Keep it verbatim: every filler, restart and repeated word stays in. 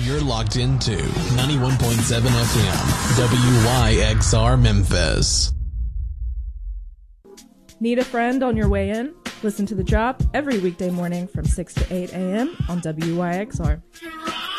You're locked into ninety-one point seven F M, W Y X R Memphis. Need a friend on your way in? Listen to The Drop every weekday morning from six to eight a.m. on W Y X R.